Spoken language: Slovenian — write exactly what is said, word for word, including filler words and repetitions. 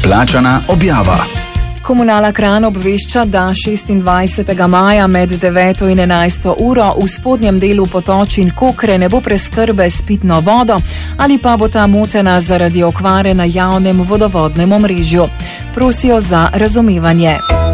Plačana objava. Komunala Kranj obvešča, da šestindvajsetega maja med deveto in enajsto uro v spodnjem delu Potoč in Kokre ne bo preskrbe s pitno vodo ali pa bo ta motena zaradi okvare na javnem vodovodnem omrežju. Prosijo za razumevanje.